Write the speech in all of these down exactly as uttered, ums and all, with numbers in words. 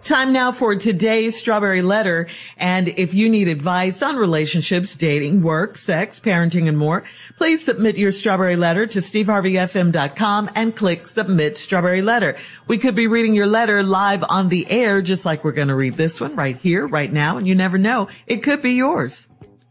Time now for today's Strawberry Letter. And if you need advice on relationships, dating, work, sex, parenting, and more, please submit your Strawberry Letter to steve harvey f m dot com and click Submit Strawberry Letter. We could be reading your letter live on the air, just like we're going to read this one right here, right now. And you never know, it could be yours.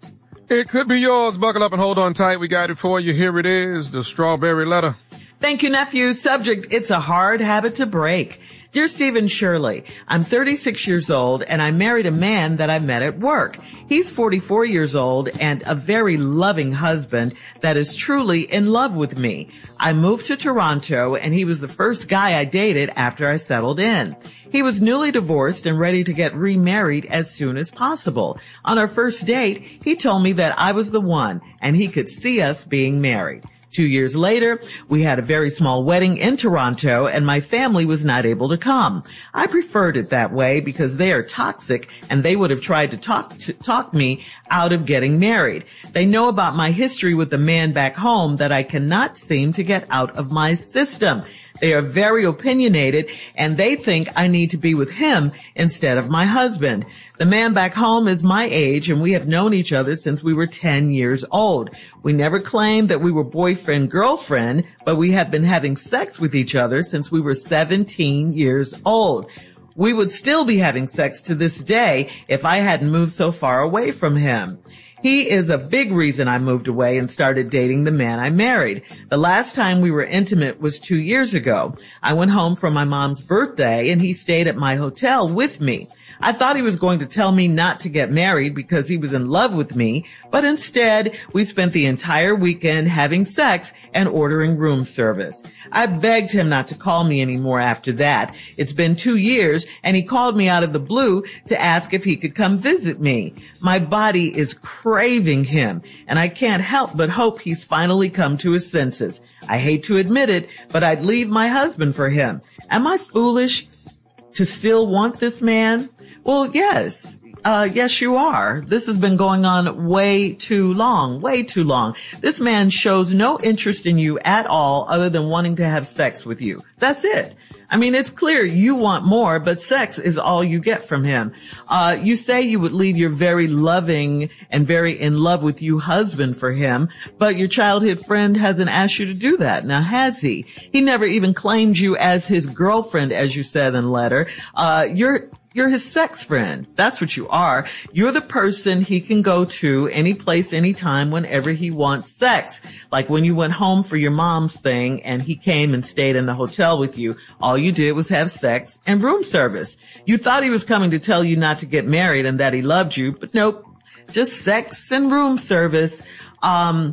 It could be yours. Buckle up and hold on tight. We got it for you. Here it is, the Strawberry Letter. Thank you, nephew. Subject, it's a hard habit to break. Dear Stephen Shirley, I'm thirty-six years old and I married a man that I met at work. He's forty-four years old and a very loving husband that is truly in love with me. I moved to Toronto and he was the first guy I dated after I settled in. He was newly divorced and ready to get remarried as soon as possible. On our first date, he told me that I was the one and he could see us being married. Two years later, we had a very small wedding in Toronto and my family was not able to come. I preferred it that way because they are toxic and they would have tried to talk, to talk me out of getting married. They know about my history with the man back home that I cannot seem to get out of my system. They are very opinionated and they think I need to be with him instead of my husband. The man back home is my age and we have known each other since we were ten years old. We never claimed that we were boyfriend, girlfriend, but we have been having sex with each other since we were seventeen years old. We would still be having sex to this day if I hadn't moved so far away from him. He is a big reason I moved away and started dating the man I married. The last time we were intimate was two years ago. I went home for my mom's birthday and he stayed at my hotel with me. I thought he was going to tell me not to get married because he was in love with me, but instead we spent the entire weekend having sex and ordering room service. I begged him not to call me anymore after that. It's been two years and he called me out of the blue to ask if he could come visit me. My body is craving him and I can't help but hope he's finally come to his senses. I hate to admit it, but I'd leave my husband for him. Am I foolish to still want this man? Well, yes. Uh, yes, you are. This has been going on way too long, way too long. This man shows no interest in you at all other than wanting to have sex with you. That's it. I mean, it's clear you want more, but sex is all you get from him. Uh, you say you would leave your very loving and very in love with you husband for him, but your childhood friend hasn't asked you to do that. Now, has he? He never even claimed you as his girlfriend, as you said in the letter. Uh, you're, You're his sex friend. That's what you are. You're the person he can go to any place, anytime, whenever he wants sex. Like when you went home for your mom's thing and he came and stayed in the hotel with you, all you did was have sex and room service. You thought he was coming to tell you not to get married and that he loved you, but nope, just sex and room service. Um,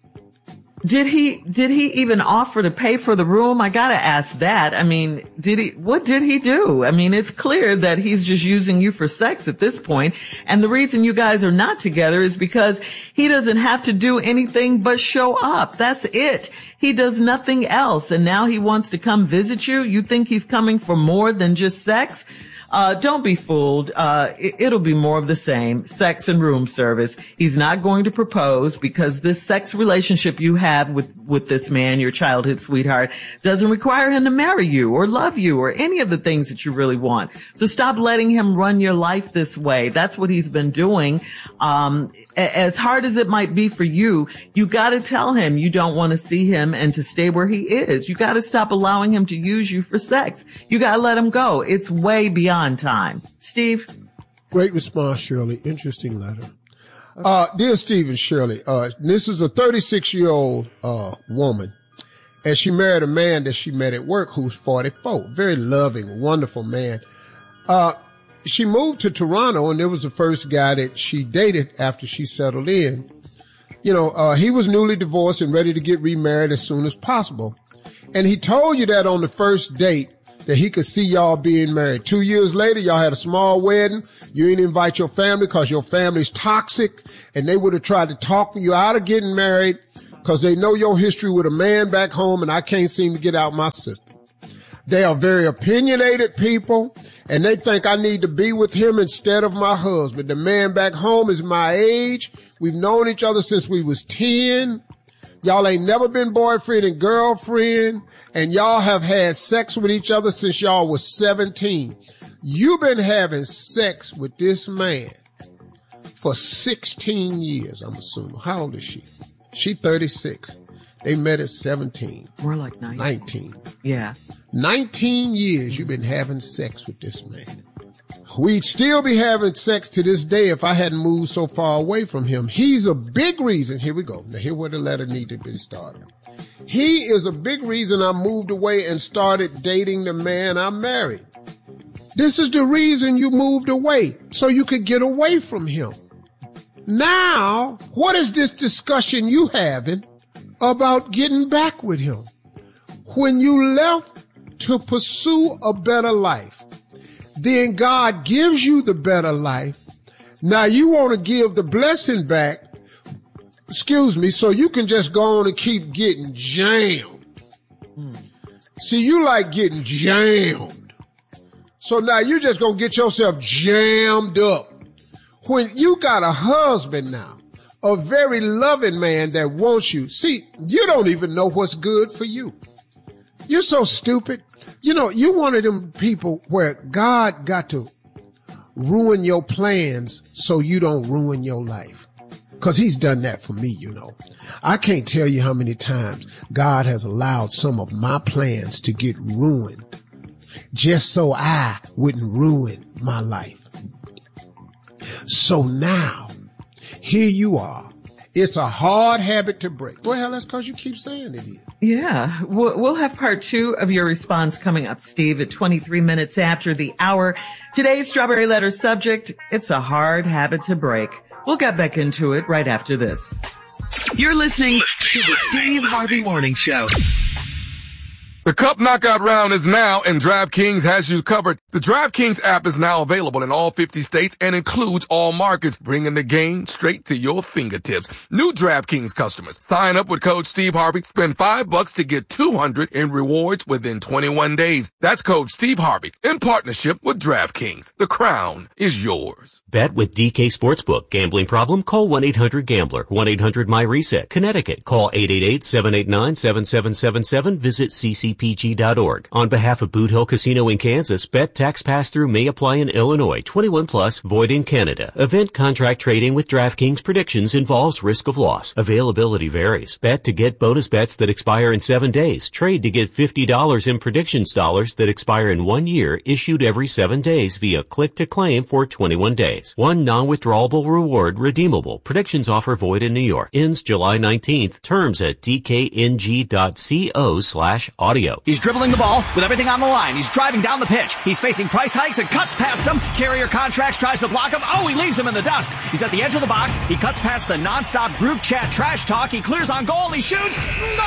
Did he, did he even offer to pay for the room? I gotta ask that. I mean, did he, what did he do? I mean, it's clear that he's just using you for sex at this point. And the reason you guys are not together is because he doesn't have to do anything but show up. That's it. He does nothing else. And now he wants to come visit you. You think he's coming for more than just sex? Uh, don't be fooled. Uh, it, it'll be more of the same. Sex and room service. He's not going to propose because this sex relationship you have with, with this man, your childhood sweetheart, doesn't require him to marry you or love you or any of the things that you really want. So stop letting him run your life this way. That's what he's been doing. Um, as hard as it might be for you, you gotta tell him you don't want to see him and to stay where he is. You gotta stop allowing him to use you for sex. You gotta let him go. It's way beyond time. Steve? Great response, Shirley. Interesting letter. Uh, dear Stephen Shirley, uh, this is a thirty-six-year-old, uh, woman, and she married a man that she met at work who's forty-four. Very loving, wonderful man. Uh, she moved to Toronto, and there was the first guy that she dated after she settled in. You know, uh, he was newly divorced and ready to get remarried as soon as possible. And he told you that on the first date, that he could see y'all being married. Two years later, y'all had a small wedding. You didn't invite your family because your family's toxic, and they would have tried to talk you out of getting married because they know your history with a man back home, and I can't seem to get out my system. They are very opinionated people, and they think I need to be with him instead of my husband. The man back home is my age. We've known each other since we was ten. Y'all ain't never been boyfriend and girlfriend, and y'all have had sex with each other since y'all was seventeen. You've been having sex with this man for sixteen years, I'm assuming. How old is she? She thirty-six. They met at seventeen. More like nineteen. nineteen. Yeah. nineteen years you've been having sex with this man. We'd still be having sex to this day if I hadn't moved so far away from him. He's a big reason. Here we go. Now here where the letter needed to be started. He is a big reason I moved away and started dating the man I married. This is the reason you moved away, so you could get away from him. Now, what is this discussion you having about getting back with him? When you left to pursue a better life, then God gives you the better life. Now you want to give the blessing back, excuse me, so you can just go on and keep getting jammed. Mm. See, you like getting jammed. So now you just gonna get yourself jammed up. When you got a husband now, a very loving man that wants you, see, you don't even know what's good for you. You're so stupid. You know, you one of them people where God got to ruin your plans so you don't ruin your life. Cause he's done that for me, you know. I can't tell you how many times God has allowed some of my plans to get ruined just so I wouldn't ruin my life. So now, here you are. It's a hard habit to break. Well, that's because you keep saying it is. Yeah. We'll have part two of your response coming up, Steve, at twenty-three minutes after the hour. Today's Strawberry Letter subject, it's a hard habit to break. We'll get back into it right after this. You're listening to the Steve Harvey Morning Show. The Cup Knockout Round is now, and DraftKings has you covered. The DraftKings app is now available in all fifty states and includes all markets, bringing the game straight to your fingertips. New DraftKings customers, sign up with code Steve Harvey, spend five bucks to get two hundred in rewards within twenty-one days. That's code Steve Harvey in partnership with DraftKings. The crown is yours. Bet with D K Sportsbook. Gambling problem? Call one eight hundred gambler. one eight hundred my reset. Connecticut. Call eight eight eight, seven eight nine, seven seven seven seven. Visit c c p g dot org. On behalf of Boot Hill Casino in Kansas, bet tax pass-through may apply in Illinois. twenty-one plus, void in Canada. Event contract trading with DraftKings predictions involves risk of loss. Availability varies. Bet to get bonus bets that expire in seven days. Trade to get fifty dollars in predictions dollars that expire in one year, issued every seven days via click-to-claim for twenty-one days. One non-withdrawable reward redeemable. Predictions offer void in New York. Ends July nineteenth. Terms at d k n g dot co slash audio. He's dribbling the ball with everything on the line. He's driving down the pitch. He's facing price hikes and cuts past him. Carrier Contracts tries to block him. Oh, he leaves him in the dust. He's at the edge of the box. He cuts past the nonstop group chat trash talk. He clears on goal. He shoots.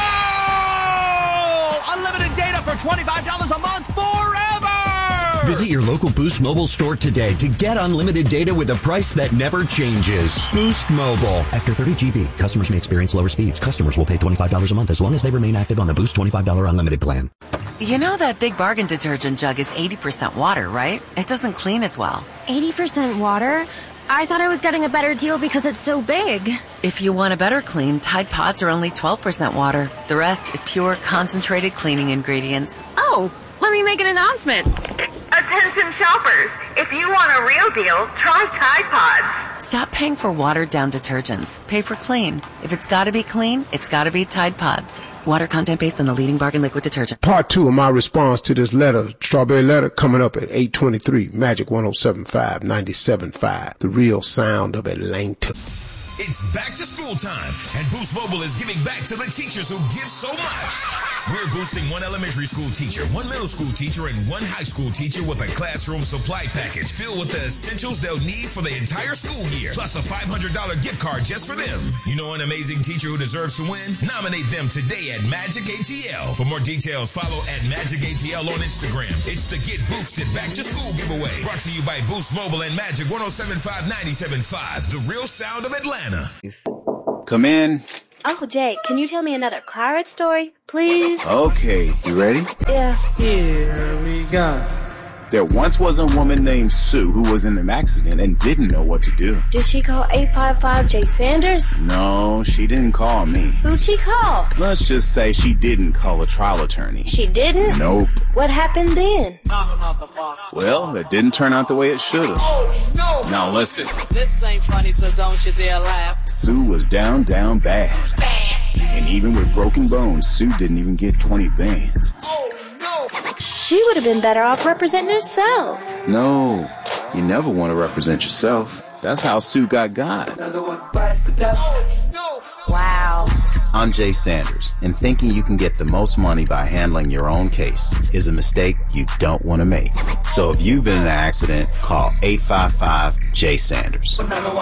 No! Unlimited data for twenty-five dollars a month forever! Visit your local Boost Mobile store today to get unlimited data with a price that never changes. Boost Mobile. After thirty gigabytes, customers may experience lower speeds. Customers will pay twenty-five dollars a month as long as they remain active on the Boost twenty-five dollars unlimited plan. You know that Big Bargain detergent jug is eighty percent water, right? It doesn't clean as well. eighty percent water? I thought I was getting a better deal because it's so big. If you want a better clean, Tide Pods are only twelve percent water. The rest is pure, concentrated cleaning ingredients. Oh, let me make an announcement. Attention shoppers, if you want a real deal, try Tide Pods. Stop paying for watered-down detergents. Pay for clean. If it's gotta be clean, it's gotta be Tide Pods. Water content based on the leading bargain liquid detergent. Part two of my response to this letter, Strawberry Letter, coming up at eight twenty-three, Magic one oh seven point five, ninety-seven point five, the real sound of Atlanta. It's back to school time, and Boost Mobile is giving back to the teachers who give so much. We're boosting one elementary school teacher, one middle school teacher, and one high school teacher with a classroom supply package filled with the essentials they'll need for the entire school year, plus a five hundred dollars gift card just for them. You know an amazing teacher who deserves to win? Nominate them today at Magic A T L. For more details, follow at Magic A T L on Instagram. It's the Get Boosted Back to School giveaway, brought to you by Boost Mobile and Magic one oh seven point five, ninety-seven point five, the real sound of Atlanta. Come in. Uncle Jay, can you tell me another Claret story, please? Okay, you ready? Yeah. Here we go. There once was a woman named Sue who was in an accident and didn't know what to do. Did she call eight five five Jay Sanders? No, she didn't call me. Who'd she call? Let's just say she didn't call a trial attorney. She didn't? Nope. What happened then? Well, it didn't turn out the way it should have. Oh, no. Now listen. This ain't funny, so don't you dare laugh. Sue was down, down bad. Bad. And even with broken bones, Sue didn't even get twenty bands. Oh, no. She would have been better off representing herself. No, you never want to represent yourself. That's how Sue got God. Oh, no. Wow. I'm Jay Sanders, and thinking you can get the most money by handling your own case is a mistake you don't want to make. So if you've been in an accident, call eight five five Jay Sanders.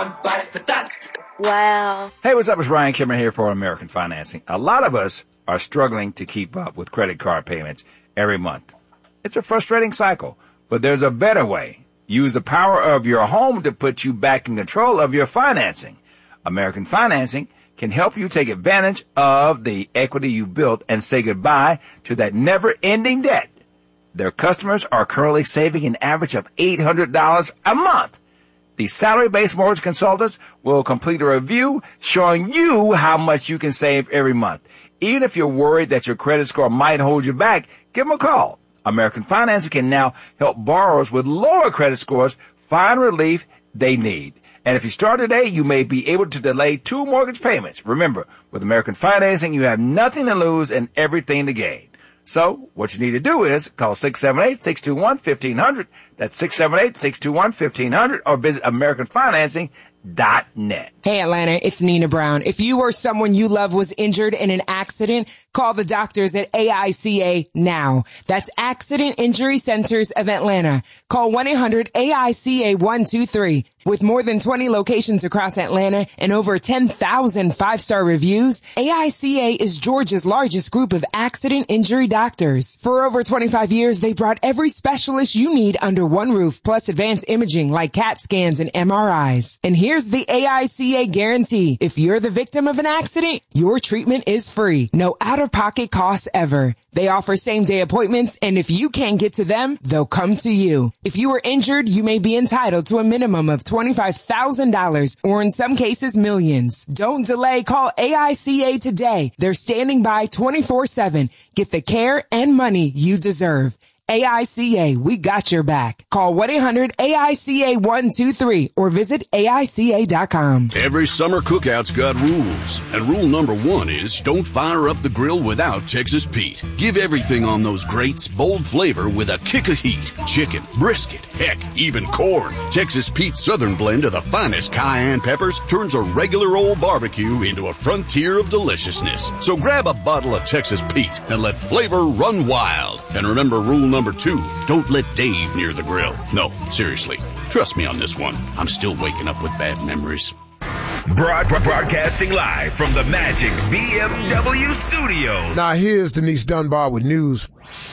Wow. Hey, what's up? It's Ryan Kimmer here for American Financing. A lot of us are struggling to keep up with credit card payments every month. It's a frustrating cycle, but there's a better way. Use the power of your home to put you back in control of your financing. American Financing can help you take advantage of the equity you built and say goodbye to that never-ending debt. Their customers are currently saving an average of eight hundred dollars a month. The salary-based mortgage consultants will complete a review showing you how much you can save every month. Even if you're worried that your credit score might hold you back, give them a call. American Financing can now help borrowers with lower credit scores find relief they need. And if you start today, you may be able to delay two mortgage payments. Remember, with American Financing, you have nothing to lose and everything to gain. So what you need to do is call six seven eight, six two one, one five zero zero. That's six seven eight, six two one, one five zero zero, or visit American Financing dot net. Hey Atlanta, it's Nina Brown. If you or someone you love was injured in an accident, call the doctors at A I C A now. That's Accident Injury Centers of Atlanta. Call one eight hundred A I C A one two three. With more than twenty locations across Atlanta and over ten thousand five-star reviews, A I C A is Georgia's largest group of accident injury doctors. For over twenty-five years, they brought every specialist you need under one roof, plus advanced imaging like CAT scans and M R Is. And here's the A I C A guarantee. If you're the victim of an accident, your treatment is free. No out-of-pocket costs ever. They offer same-day appointments, and if you can't get to them, they'll come to you. If you are injured, you may be entitled to a minimum of twenty-five thousand dollars, or in some cases, millions. Don't delay. Call A I C A today. They're standing by twenty-four seven. Get the care and money you deserve. A I C A, we got your back. Call one eight hundred A I C A one two three or visit A I C A dot com. Every summer cookout's got rules, and rule number one is don't fire up the grill without Texas Pete. Give everything on those grates bold flavor with a kick of heat. Chicken, brisket, heck, even corn. Texas Pete's Southern blend of the finest cayenne peppers turns a regular old barbecue into a frontier of deliciousness. So grab a bottle of Texas Pete and let flavor run wild. And remember rule number Number two, don't let Dave near the grill. No, seriously. Trust me on this one. I'm still waking up with bad memories. Broad, broadcasting live from the Magic B M W studios. Now here's Denise Dunbar with news.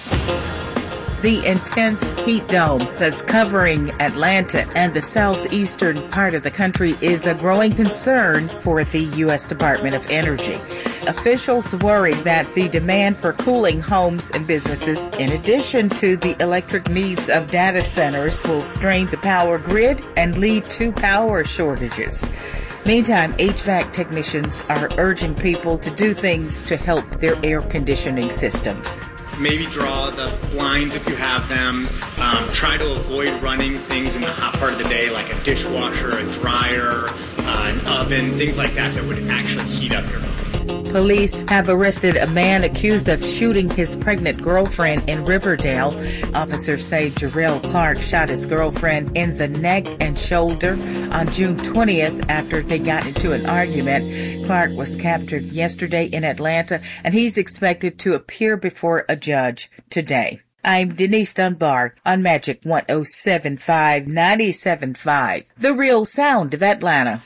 The intense heat dome that's covering Atlanta and the southeastern part of the country is a growing concern for the U S Department of Energy. Officials worry that the demand for cooling homes and businesses, in addition to the electric needs of data centers, will strain the power grid and lead to power shortages. Meantime, H V A C technicians are urging people to do things to help their air conditioning systems. Maybe draw the blinds if you have them. Um, try to avoid running things in the hot part of the day like a dishwasher, a dryer, uh, an oven, things like that that would actually heat up your home. Police have arrested a man accused of shooting his pregnant girlfriend in Riverdale. Officers say Jarrell Clark shot his girlfriend in the neck and shoulder on June twentieth after they got into an argument. Clark was captured yesterday in Atlanta, and he's expected to appear before a judge today. I'm Denise Dunbar on Magic one oh seven point five, ninety-seven point five, the real sound of Atlanta.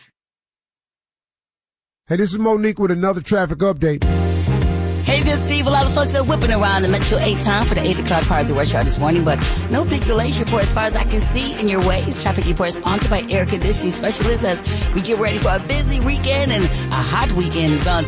Hey, this is Monique with another traffic update. Hey, this is Steve. A lot of folks are whipping around the Metro eight time for the eight o'clock part of the rush hour this morning, but no big delays report as far as I can see in your ways. Traffic report sponsored by Air Conditioning Specialists as we get ready for a busy weekend, and a hot weekend is on